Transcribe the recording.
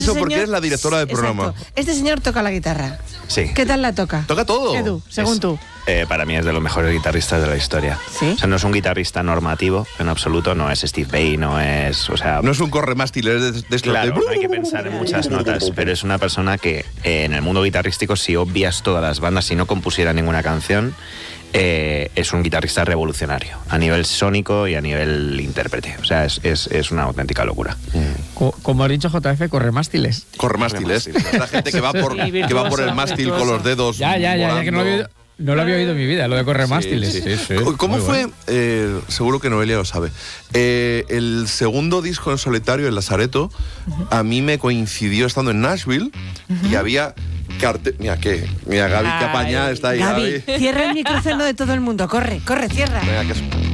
Eso porque eres la directora del programa. Exacto. Este señor toca la guitarra. Sí. ¿Qué tal la toca? Toca todo. Edu, según tú. Para mí es de los mejores guitarristas de la historia. ¿Sí? O sea, no es un guitarrista normativo, en absoluto, no es Steve Vai, no es... O sea, No es un corremástil, es de estos claro, de... no hay que pensar en muchas notas, pero es una persona que en el mundo guitarrístico, si obvias todas las bandas, si no compusiera ninguna canción, es un guitarrista revolucionario, a nivel sónico y a nivel intérprete. O sea, es una auténtica locura. Como ha dicho JF, corremástiles. Corremástiles. La gente que va por el mástil con los dedos. Ya, que no lo había oído en mi vida, lo de corremástiles. Sí. ¿Cómo fue? Bueno. Seguro que Noelia lo sabe. El segundo disco en solitario, El Lazareto, a mí me coincidió estando en Nashville y había... Mira, Gaby, que apañada está ahí. Gaby, cierra el micrófono de todo el mundo. Corre, cierra. Venga, que